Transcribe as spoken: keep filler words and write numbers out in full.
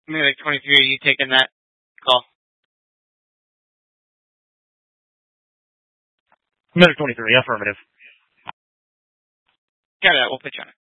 Medic twenty-three, are you taking that call? Medic twenty-three, affirmative. Got it, we'll pitch on it.